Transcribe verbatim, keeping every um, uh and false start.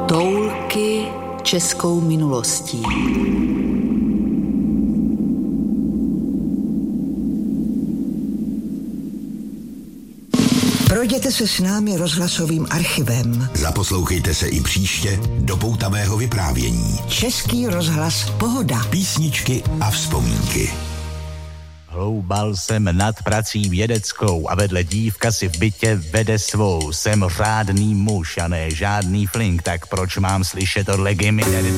Toulky českou minulostí. Projděte se s námi rozhlasovým archivem. Zaposlouchejte se i příště do poutavého vyprávění. Český rozhlas Pohoda. Písničky a vzpomínky. Hloubal jsem nad prací vědeckou a vedle dívka si v bytě vede svou. Jsem řádný muž a ne žádný flink, tak proč mám slyšet od legy